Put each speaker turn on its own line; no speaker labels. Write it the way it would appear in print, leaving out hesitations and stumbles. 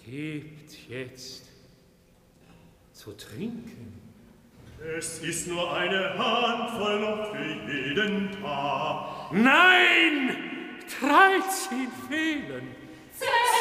Gebt jetzt zu trinken.
Es ist nur eine Handvoll noch für jeden Tag.
Nein! 13 fehlen.
12